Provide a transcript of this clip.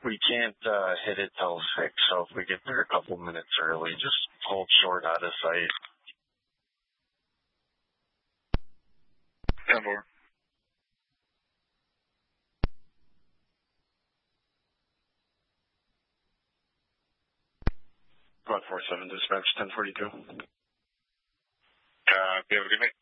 We can't hit it till 6, so if we get there a couple minutes early, just hold short out of sight. 10-4. About 47 dispatch, 1042. Be able to give me